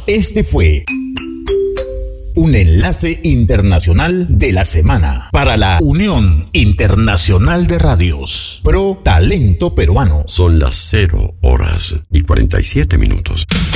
Este fue un enlace internacional de la semana para la Unión Internacional de Radios Pro Talento Peruano. Son las 0:47.